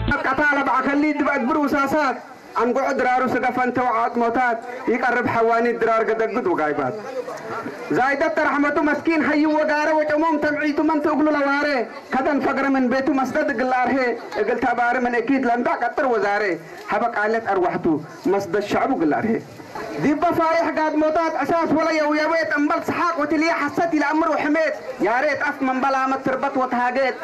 قطالة بعخلي دبعت بروساسات عن قعد رارو سقفنت وعاد موتات يقرب حواني الدرار قد قد وقايبات زايدة رحمته مسكين حي وقاره وجموم تمعيته من تقول لواره كذا فقر من بيته مسدد قلاره قلت أبار من أكيد لم تقطر وزاره حبك علت أروحته مسد الشعب قلاره دي بفايح قاد موتات أساس ولا يا بيت أمبل سحاق وتلي حسيت الأمر وحميت يا ريت أف من بلا ما تربط وتهاجت